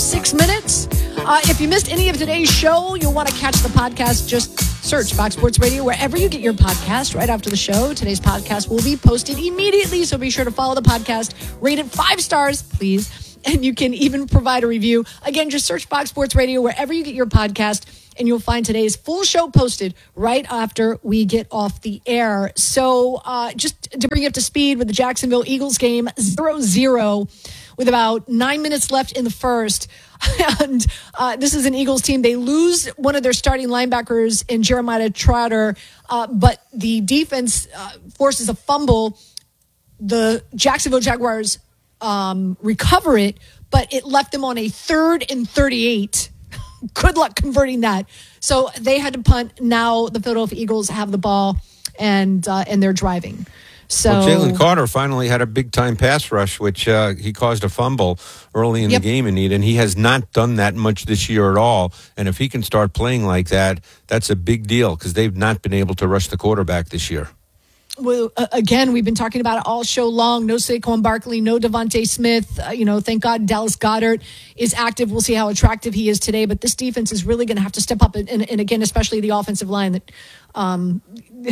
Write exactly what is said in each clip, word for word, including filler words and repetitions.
six minutes. Uh, if you missed any of today's show, you'll want to catch the podcast. Just search Fox Sports Radio wherever you get your podcast right after the show. Today's podcast will be posted immediately, so be sure to follow the podcast. Rate it five stars, please. And you can even provide a review. Again, just search Fox Sports Radio wherever you get your podcast, and you'll find today's full show posted right after we get off the air. So uh, just to bring you up to speed with the Jacksonville Eagles game, zero zero with about nine minutes left in the first. And uh, this is an Eagles team. They lose one of their starting linebackers in Jeremiah Trotter, uh, but the defense uh, forces a fumble. The Jacksonville Jaguars um, recover it, but it left them on a third and thirty-eight. Good luck converting that. So they had to punt. Now the Philadelphia Eagles have the ball, and uh, and they're driving. So well, Jalen Carter finally had a big-time pass rush, which uh, he caused a fumble early in yep. the game, Anita, and he has not done that much this year at all. And if he can start playing like that, that's a big deal because they've not been able to rush the quarterback this year. Well, uh, again, we've been talking about it all show long. No Saquon Barkley, no Devontae Smith. Uh, you know, thank God Dallas Goedert is active. We'll see how attractive he is today. But this defense is really going to have to step up. And, and, and again, especially the offensive line. That um,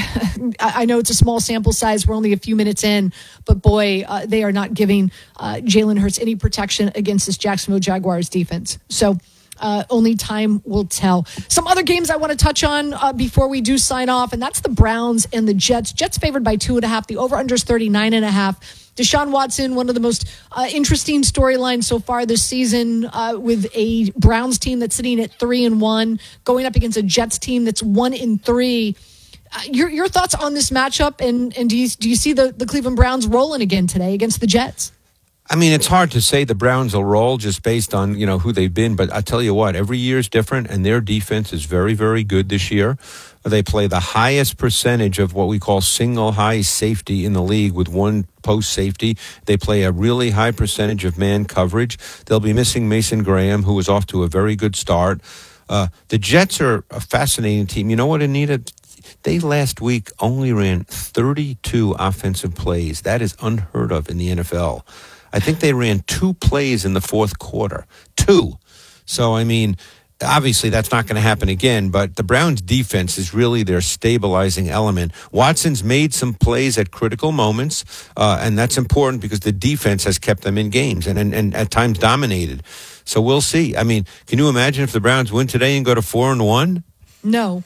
I know it's a small sample size. We're only a few minutes in. But, boy, uh, they are not giving uh, Jalen Hurts any protection against this Jacksonville Jaguars defense. So, Uh, only time will tell. Some other games I want to touch on uh, before we do sign off, and that's the Browns and the Jets. Jets favored by two and a half. The over-under is thirty-nine and a half. Deshaun Watson, one of the most uh, interesting storylines so far this season, uh, with a Browns team that's sitting at three and one, going up against a Jets team that's one and three. Uh, your your thoughts on this matchup, and and do you do you see the, the Cleveland Browns rolling again today against the Jets? I mean, it's hard to say the Browns will roll just based on, you know, who they've been. But I tell you what, every year is different, and their defense is very, very good this year. They play the highest percentage of what we call single high safety in the league with one post safety. They play a really high percentage of man coverage. They'll be missing Mason Graham, who is off to a very good start. Uh, the Jets are a fascinating team. You know what, Anita? They last week only ran thirty-two offensive plays. That is unheard of in the N F L. I think they ran two plays in the fourth quarter. Two. So, I mean, obviously that's not going to happen again, but the Browns' defense is really their stabilizing element. Watson's made some plays at critical moments, uh, and that's important because the defense has kept them in games and, and, and at times dominated. So we'll see. I mean, can you imagine if the Browns win today and go to four and one? No.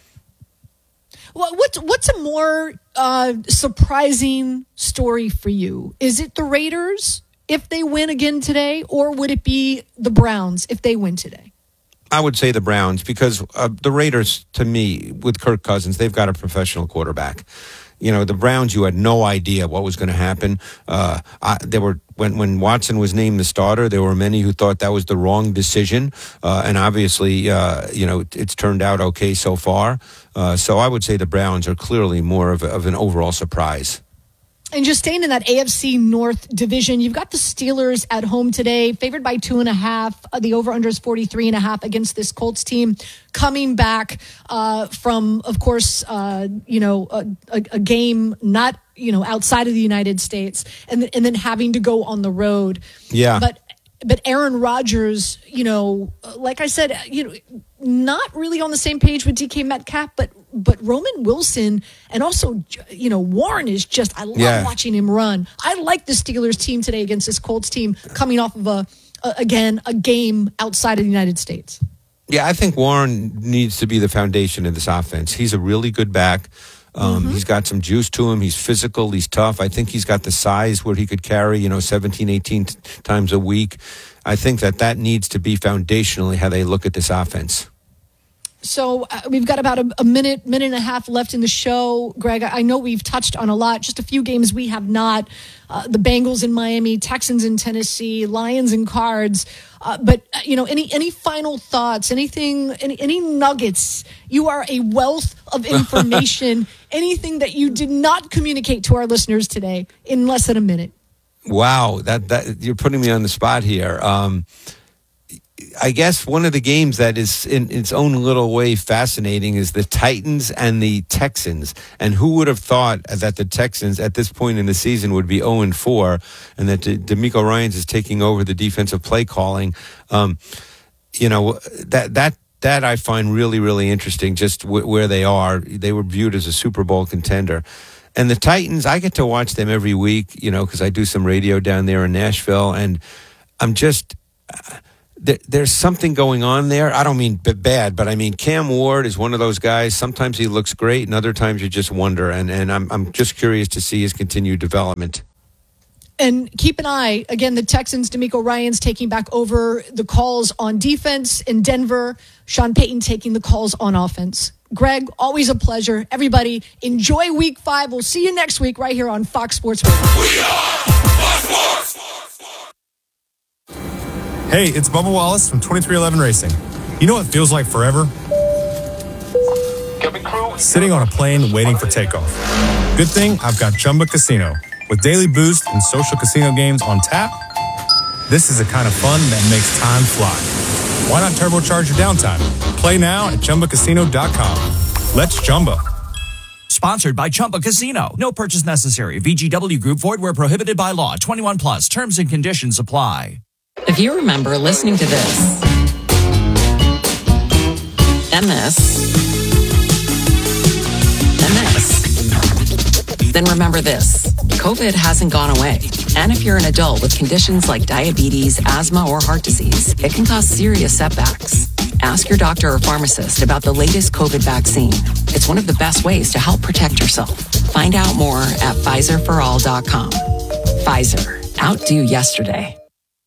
Well, what's what's a more uh, surprising story for you? Is it the Raiders if they win again today, or would it be the Browns if they win today? I would say the Browns because uh, the Raiders, to me, with Kirk Cousins, they've got a professional quarterback. You know, the Browns, you had no idea what was going to happen. Uh, I, there were when when Watson was named the starter, there were many who thought that was the wrong decision, uh, and obviously, uh, you know, it's turned out okay so far. Uh, so I would say the Browns are clearly more of, a, of an overall surprise. And just staying in that A F C North division, you've got the Steelers at home today, favored by two and a half. Uh, the over-under is forty-three and a half against this Colts team, coming back uh, from, of course, uh, you know, a, a, a game not, you know, outside of the United States, and and then having to go on the road. Yeah. But but Aaron Rodgers, you know, like I said, you know, not really on the same page with D K Metcalf, but but Roman Wilson and also, you know, Warren is just, I love yeah. watching him run. I like the Steelers team today against this Colts team coming off of, a, a again, a game outside of the United States. Yeah, I think Warren needs to be the foundation of this offense. He's a really good back. Um, mm-hmm. He's got some juice to him. He's physical. He's tough. I think he's got the size where he could carry, you know, seventeen, eighteen t- times a week. I think that that needs to be foundationally how they look at this offense. So uh, we've got about a, a minute, minute and a half left in the show. Greg, I know we've touched on a lot. Just a few games we have not. Uh, the Bengals in Miami, Texans in Tennessee, Lions and Cards. Uh, but, uh, you know, any any final thoughts, anything, any, any nuggets? You are a wealth of information. Anything that you did not communicate to our listeners today in less than a minute? Wow, that that you're putting me on the spot here. Um I guess one of the games that is in its own little way fascinating is the Titans and the Texans. And who would have thought that the Texans at this point in the season would be oh and four and that De- DeMeco Ryans is taking over the defensive play calling? Um, you know, that that that I find really, really interesting, just w- where they are. They were viewed as a Super Bowl contender. And the Titans, I get to watch them every week, you know, because I do some radio down there in Nashville. And I'm just... Uh, There's something going on there. I don't mean bad, but I mean Cam Ward is one of those guys. Sometimes he looks great, and other times you just wonder. And, and I'm I'm just curious to see his continued development. And keep an eye, again, the Texans, DeMeco Ryans taking back over the calls on defense in Denver. Sean Payton taking the calls on offense. Greg, always a pleasure. Everybody, enjoy week five. We'll see you next week right here on Fox Sports Radio. We are Fox Sports! Hey, it's Bubba Wallace from twenty-three eleven Racing. You know what feels like forever? Sitting on a plane waiting for takeoff. Good thing I've got Chumba Casino. With daily boost and social casino games on tap, this is the kind of fun that makes time fly. Why not turbocharge your downtime? Play now at Chumba Casino dot com. Let's Chumba. Sponsored by Chumba Casino. No purchase necessary. V G W Group. Void where prohibited by law. twenty-one plus. Terms and conditions apply. If you remember listening to this, and this, and this, then remember this. COVID hasn't gone away. And if you're an adult with conditions like diabetes, asthma, or heart disease, it can cause serious setbacks. Ask your doctor or pharmacist about the latest COVID vaccine. It's one of the best ways to help protect yourself. Find out more at Pfizer for all dot com. Pfizer. Outdo yesterday.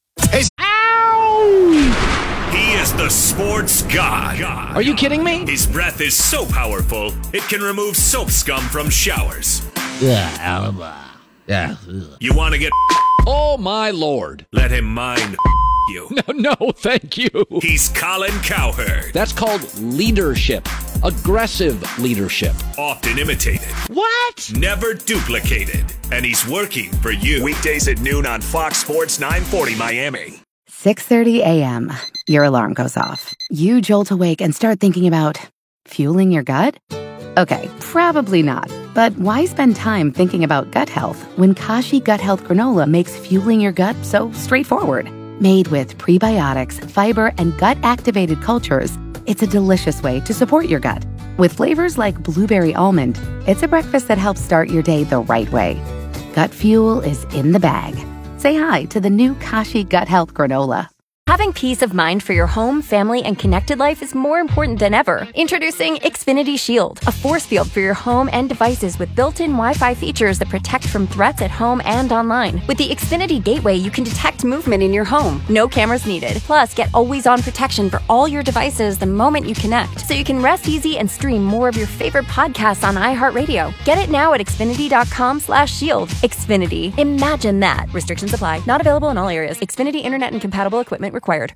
He is the sports god. Are you kidding me? His breath is so powerful, it can remove soap scum from showers. Yeah. Yeah. You want to get... Oh, my Lord. Let him mind you. No, no, thank you. He's Colin Cowherd. That's called leadership. Aggressive leadership. Often imitated. What? Never duplicated. And he's working for you. Weekdays at noon on Fox Sports nine forty Miami. six thirty a.m. Your alarm goes off. You jolt awake and start thinking about fueling your gut? Okay, probably not. But why spend time thinking about gut health when Kashi Gut Health Granola makes fueling your gut so straightforward? Made with prebiotics, fiber, and gut-activated cultures, it's a delicious way to support your gut. With flavors like blueberry almond, it's a breakfast that helps start your day the right way. Gut fuel is in the bag. Say hi to the new Kashi Gut Health Granola. Having peace of mind for your home, family, and connected life is more important than ever. Introducing Xfinity Shield, a force field for your home and devices with built-in Wi-Fi features that protect from threats at home and online. With the Xfinity Gateway, you can detect movement in your home. No cameras needed. Plus, get always-on protection for all your devices the moment you connect, so you can rest easy and stream more of your favorite podcasts on iHeartRadio. Get it now at Xfinity.com slash shield. Xfinity. Imagine that. Restrictions apply. Not available in all areas. Xfinity Internet and compatible equipment required.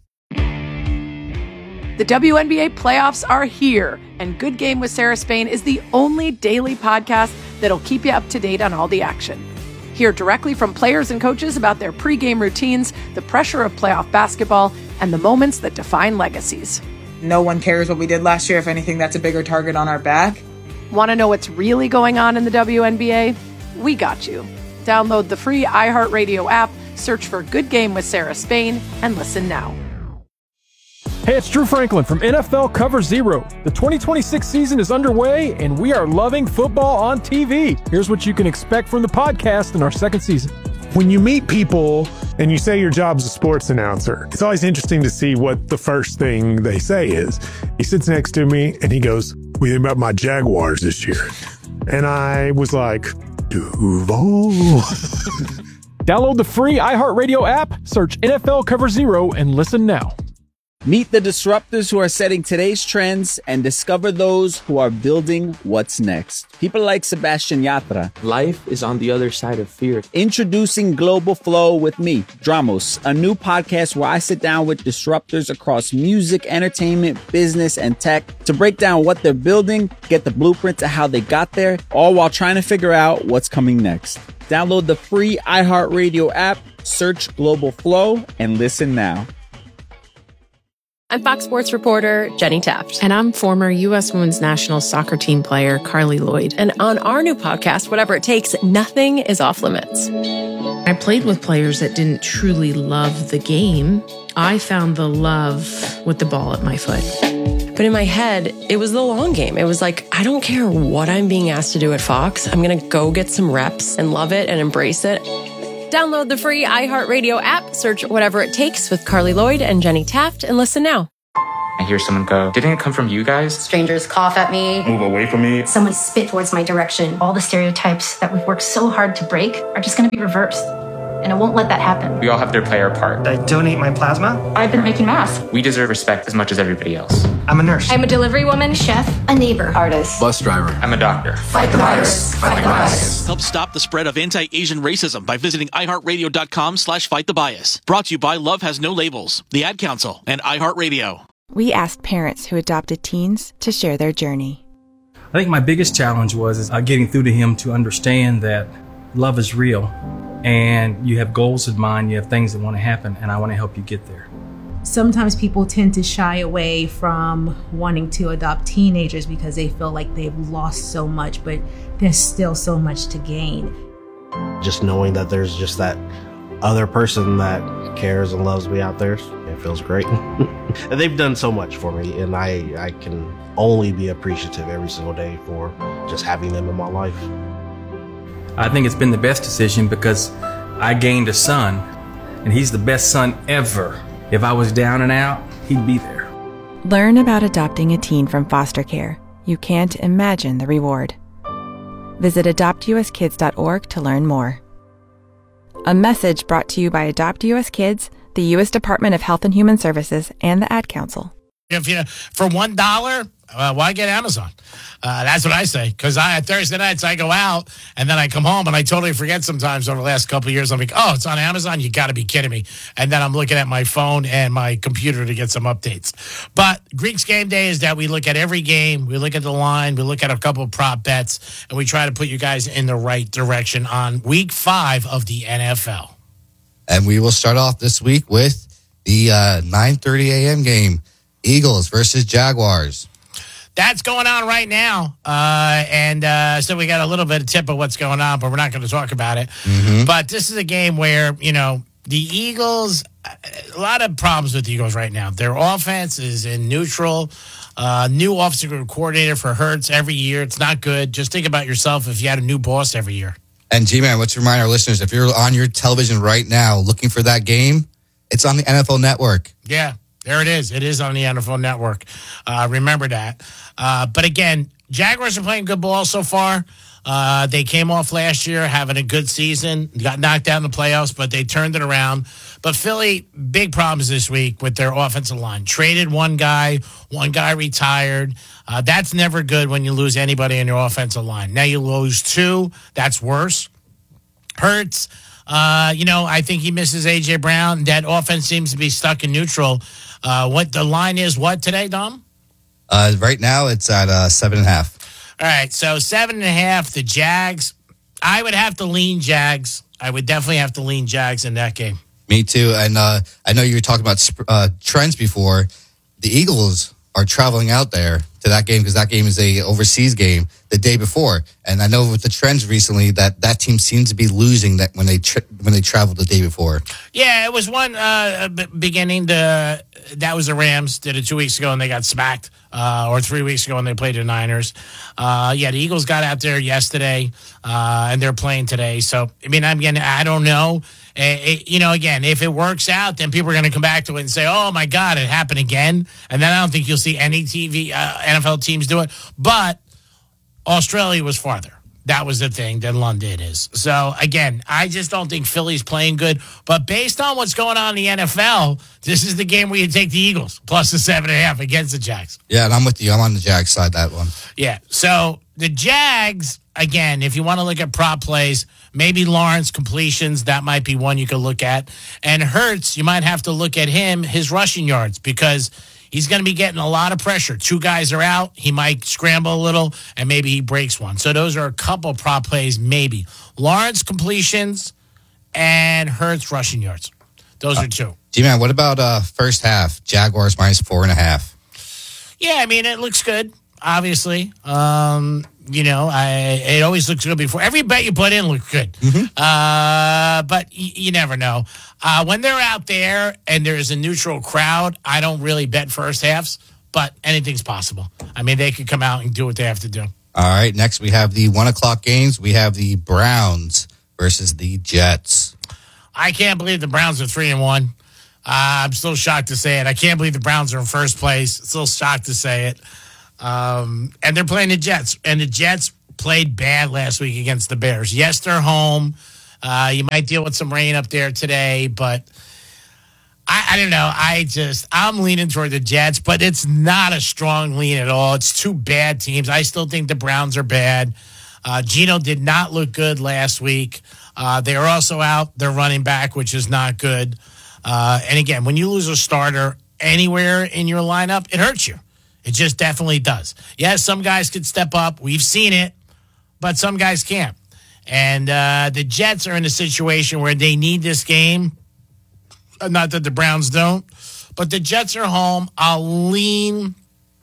The W N B A playoffs are here, and Good Game with Sarah Spain is the only daily podcast that'll keep you up to date on all the action. Hear directly from players and coaches about their pregame routines, the pressure of playoff basketball, and the moments that define legacies. No one cares what we did last year. If anything, that's a bigger target on our back. Want to know what's really going on in the W N B A? We got you. Download the free iHeartRadio app, search for Good Game with Sarah Spain, and listen now. Hey, it's Drew Franklin from N F L Cover Zero. The twenty twenty-six season is underway, and we are loving football on T V. Here's what you can expect from the podcast in our second season. When you meet people and you say your job's a sports announcer, it's always interesting to see what the first thing they say is. He sits next to me, and he goes, "What do you think about my Jaguars this year?" And I was like, Duval. Download the free iHeartRadio app, search N F L Cover Zero, and listen now. Meet the disruptors who are setting today's trends and discover those who are building what's next. People like Sebastian Yatra. Life is on the other side of fear. Introducing Global Flow with me, Dramos, a new podcast where I sit down with disruptors across music, entertainment, business, and tech to break down what they're building, get the blueprint to how they got there, all while trying to figure out what's coming next. Download the free iHeartRadio app, search Global Flow, and listen now. I'm Fox Sports reporter Jenny Taft. And I'm former U S Women's National Soccer Team player Carly Lloyd. And on our new podcast, Whatever It Takes, nothing is off limits. I played with players that didn't truly love the game. I found the love with the ball at my foot. But in my head, it was the long game. It was like, I don't care what I'm being asked to do at Fox. I'm going to go get some reps and love it and embrace it. Download the free iHeartRadio app, search Whatever It Takes with Carly Lloyd and Jenny Taft, and listen now. I hear someone go, didn't it come from you guys? Strangers cough at me. Move away from me. Someone spit towards my direction. All the stereotypes that we've worked so hard to break are just going to be reversed. And I won't let that happen. We all have to play our part. I donate my plasma. I've been making masks. We deserve respect as much as everybody else. I'm a nurse. I'm a delivery woman, chef, a neighbor, artist, bus driver. I'm a doctor. Fight the virus. Fight the bias. Help stop the spread of anti-Asian racism by visiting iHeartRadio.com slash fight the bias. Brought to you by Love Has No Labels, the Ad Council, and iHeartRadio. We asked parents who adopted teens to share their journey. I think my biggest challenge was is, uh, getting through to him to understand that love is real and you have goals in mind, you have things that want to happen, and I want to help you get there. Sometimes people tend to shy away from wanting to adopt teenagers because they feel like they've lost so much, but there's still so much to gain. Just knowing that there's just that other person that cares and loves me out there, it feels great. And they've done so much for me, and I, I can only be appreciative every single day for just having them in my life. I think it's been the best decision because I gained a son, and he's the best son ever. If I was down and out, he'd be there. Learn about adopting a teen from foster care. You can't imagine the reward. Visit adopt u s kids dot org to learn more. A message brought to you by Adopt U S Kids, the U S Department of Health and Human Services, and the Ad Council. If you for one dollar, uh, why get Amazon? Uh, that's what I say. Because I Thursday nights I go out and then I come home and I totally forget sometimes over the last couple of years. I'm like, oh, it's on Amazon. You got to be kidding me. And then I'm looking at my phone and my computer to get some updates. But Greeks Game Day is that we look at every game, we look at the line, we look at a couple of prop bets, and we try to put you guys in the right direction on Week Five of the N F L. And we will start off this week with the uh, nine thirty a.m. game. Eagles versus Jaguars. That's going on right now. Uh, and uh, so we got a little bit of tip of what's going on, but we're not going to talk about it. Mm-hmm. But this is a game where, you know, the Eagles, a lot of problems with the Eagles right now. Their offense is in neutral. Uh, new offensive coordinator for Hurts every year. It's not good. Just think about yourself if you had a new boss every year. And G-Man, let's remind our listeners, if you're on your television right now looking for that game, it's on the N F L Network. Yeah. There it is. It is on the N F L Network. Uh, remember that. Uh, but again, Jaguars are playing good ball so far. Uh, they came off last year having a good season, got knocked out in the playoffs, but they turned it around. But Philly, big problems this week with their offensive line. Traded one guy, one guy retired. Uh, that's never good when you lose anybody in your offensive line. Now you lose two. That's worse. Hurts. Uh, you know, I think he misses A J. Brown. That offense seems to be stuck in neutral. Uh, what the line is, what today, Dom? Uh, right now, it's at uh, seven and a half. All right, so seven and a half. The Jags. I would have to lean Jags. I would definitely have to lean Jags in that game. Me too. And uh, I know you were talking about uh, trends before. The Eagles are traveling out there to that game because that game is a overseas game the day before. And I know with the trends recently that that team seems to be losing that when they tra- when they traveled the day before. Yeah, it was one uh, b- beginning to that was the Rams did it two weeks ago and they got smacked, uh, or three weeks ago and they played the Niners. Uh, yeah, the Eagles got out there yesterday uh, and they're playing today. So I mean, I'm getting I don't know. Uh, it, you know, again, if it works out, then people are going to come back to it and say, "Oh my God, it happened again." And then I don't think you'll see any T V uh, N F L teams do it. But Australia was farther. That was the thing than London is. So, again, I just don't think Philly's playing good. But based on what's going on in the N F L, this is the game where you take the Eagles, plus the seven and a half against the Jags. Yeah, and I'm with you. I'm on the Jags side, that one. Yeah, so the Jags, again, if you want to look at prop plays, maybe Lawrence completions, that might be one you could look at. And Hurts, you might have to look at him, his rushing yards, because he's going to be getting a lot of pressure. Two guys are out. He might scramble a little, and maybe he breaks one. So those are a couple prop plays, maybe. Lawrence completions and Hurts rushing yards. Those uh, are two. G-Man, what about uh, first half? Jaguars minus four and a half. Yeah, I mean, it looks good, obviously. Um, you know, I it always looks good before. Every bet you put in looks good. Mm-hmm. Uh, but y- you never know. Uh, when they're out there and there's a neutral crowd, I don't really bet first halves, but anything's possible. I mean, they could come out and do what they have to do. All right, next we have the one o'clock games. We have the Browns versus the Jets. I can't believe the Browns are three and one. Uh, I'm still shocked to say it. I can't believe the Browns are in first place. Still shocked to say it. Um, and they're playing the Jets. And the Jets played bad last week against the Bears. Yes, they're home. Uh, you might deal with some rain up there today, but I, I don't know. I just, I'm leaning toward the Jets, but it's not a strong lean at all. It's two bad teams. I still think the Browns are bad. Uh, Geno did not look good last week. Uh, they are also out their running back, which is not good. Uh, and again, when you lose a starter anywhere in your lineup, it hurts you. It just definitely does. Yes, some guys could step up. We've seen it, but some guys can't. And uh, the Jets are in a situation where they need this game. Not that the Browns don't, but the Jets are home. I'll lean,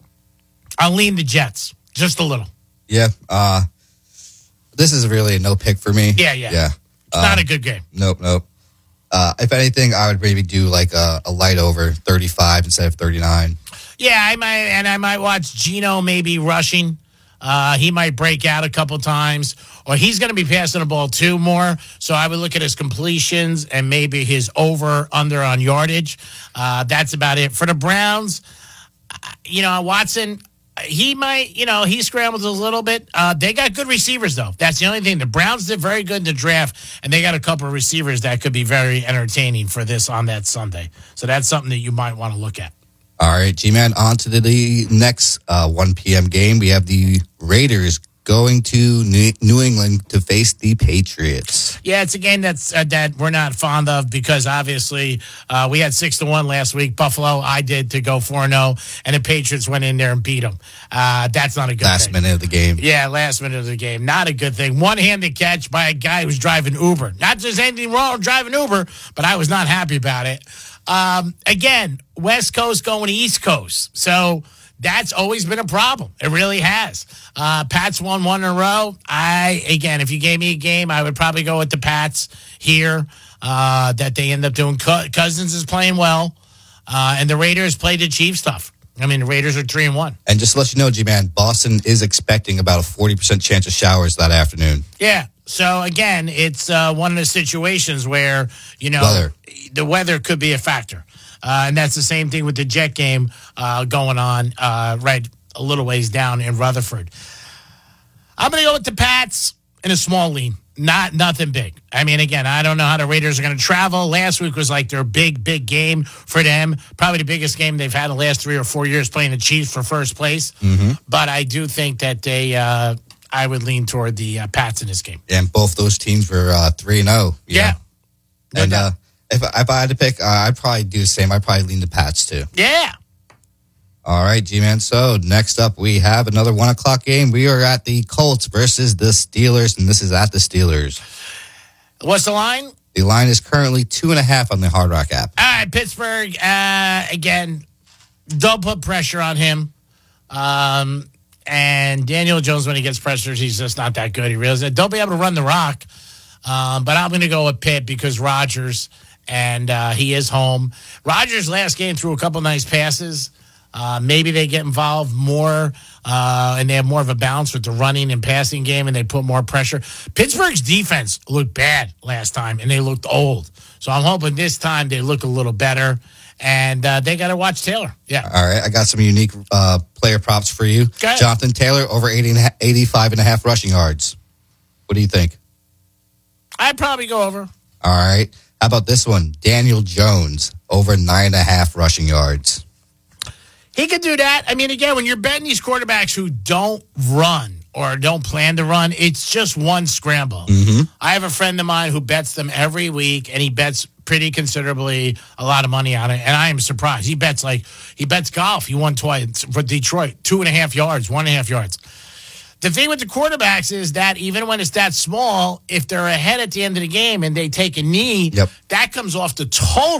I'll lean the Jets just a little. Yeah. Uh, this is really a no pick for me. Yeah, yeah. Yeah. It's um, not a good game. Nope, nope. Uh, if anything, I would maybe do like a, a light over thirty-five instead of thirty-nine. Yeah, I might, and I might watch Geno maybe rushing. Uh, he might break out a couple times, or he's going to be passing the ball too more. So I would look at his completions and maybe his over under on yardage. Uh, that's about it for the Browns. You know, Watson. He might, you know, he scrambles a little bit. Uh, they got good receivers, though. That's the only thing. The Browns did very good in the draft, and they got a couple of receivers that could be very entertaining for this on that Sunday. So that's something that you might want to look at. All right, G-Man, on to the, the next uh, one p.m. game. We have the Raiders going to New England to face the Patriots. Yeah, it's a game that's uh, that we're not fond of because obviously uh, we had six to one last week. Buffalo, I did to go four and zero, and the Patriots went in there and beat them. Uh, that's not a good last thing. minute of the game. Yeah, last minute of the game, not a good thing. One handed catch by a guy who's driving Uber. Not just anything wrong with driving Uber, but I was not happy about it. Um, again, West Coast going to East Coast, so. That's always been a problem. It really has. Uh, Pats won one in a row. I, again, if you gave me a game, I would probably go with the Pats here, uh, that they end up doing. Cousins is playing well, uh, and the Raiders played the Chiefs tough. I mean, the Raiders are three and one. And just to let you know, G-Man, Boston is expecting about a forty percent chance of showers that afternoon. Yeah. So, again, it's uh, one of the situations where, you know, weather. the weather could be a factor. Uh, and that's the same thing with the Jet game uh, going on uh, right a little ways down in Rutherford. I'm going to go with the Pats in a small lean. Not nothing big. I mean, again, I don't know how the Raiders are going to travel. Last week was like their big, big game for them. Probably the biggest game they've had in the last three or four years playing the Chiefs for first place. Mm-hmm. But I do think that they, uh, I would lean toward the uh, Pats in this game. And both those teams were uh, three and zero. Yeah. No and uh, if if I had to pick, uh, I'd probably do the same. I'd probably lean the Pats too. Yeah. All right, G-Man. So next up, we have another one o'clock game. We are at the Colts versus the Steelers, and this is at the Steelers. What's the line? The line is currently two and a half on the Hard Rock app. All right, Pittsburgh, uh, again, don't put pressure on him. Um, and Daniel Jones, when he gets pressure, he's just not that good. He realizes it. Don't be able to run the rock. Um, but I'm going to go with Pitt because Rodgers, and uh, he is home. Rodgers last game threw a couple nice passes. Uh, maybe they get involved more uh, and they have more of a balance with the running and passing game and they put more pressure. Pittsburgh's defense looked bad last time and they looked old. So I'm hoping this time they look a little better and uh, they got to watch Taylor. Yeah. All right. I got some unique uh, player props for you. Jonathan Taylor over eighty and a half, eighty-five and a half rushing yards. What do you think? I'd probably go over. All right. How about this one? Daniel Jones over nine and a half rushing yards. He could do that. I mean, again, when you're betting these quarterbacks who don't run or don't plan to run, it's just one scramble. Mm-hmm. I have a friend of mine who bets them every week, and he bets pretty considerably a lot of money on it, and I am surprised. He bets like, he bets golf. He won twice for Detroit, two and a half yards, one and a half yards. The thing with the quarterbacks is that even when it's that small, if they're ahead at the end of the game and they take a knee, yep. that comes off the total.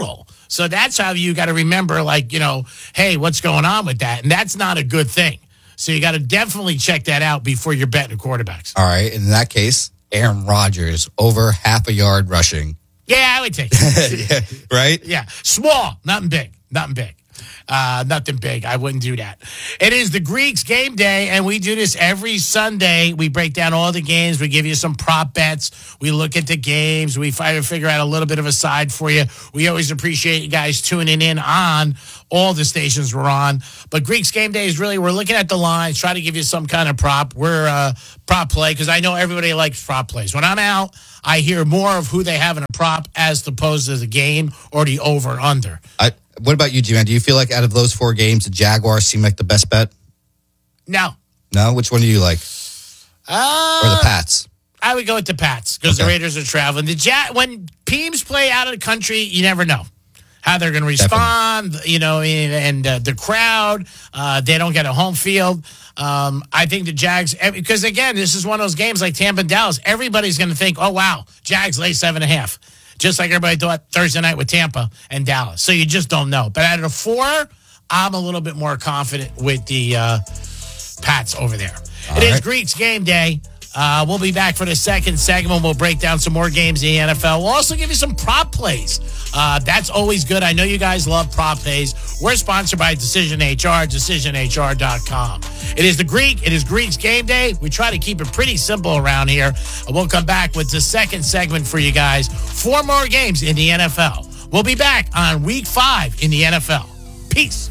So that's how you got to remember, like, you know, hey, what's going on with that? And that's not a good thing. So you got to definitely check that out before you're betting quarterbacks. All right. In that case, Aaron Rodgers over half a yard rushing. Yeah, I would take it. yeah, right? Yeah. Small, nothing big. Nothing big. Uh, nothing big. I wouldn't do that. It is the Greeks game day, and we do this every Sunday. We break down all the games. We give you some prop bets. We look at the games. We try to figure out a little bit of a side for you. We always appreciate you guys tuning in on all the stations we're on. But Greeks game day is really, we're looking at the lines, try to give you some kind of prop. We're uh, prop play because I know everybody likes prop plays. When I'm out, I hear more of who they have in a prop as opposed to the game or the over and under. I, what about you, G-Man? Do you feel like out of those four games, the Jaguars seem like the best bet? No. No? Which one do you like? Uh, or the Pats? I would go with the Pats because okay. the Raiders are traveling. The ja- When teams play out of the country, you never know how they're going to respond, Definitely. you know, and uh, the crowd, uh, they don't get a home field. Um, I think the Jags, because again, this is one of those games like Tampa and Dallas. Everybody's going to think, oh, wow, Jags lay seven and a half. Just like everybody thought Thursday night with Tampa and Dallas. So you just don't know. But out of the four, I'm a little bit more confident with the uh, Pats over there. All it right. is Greeks game day. Uh, we'll be back for the second segment. We'll break down some more games in the N F L. We'll also give you some prop plays. Uh, that's always good. I know you guys love prop plays. We're sponsored by Decision H R, decision h r dot com. It is the Greek. It is Greeks game day. We try to keep it pretty simple around here. We'll come back with the second segment for you guys. Four more games in the N F L. We'll be back on week five in the N F L. Peace.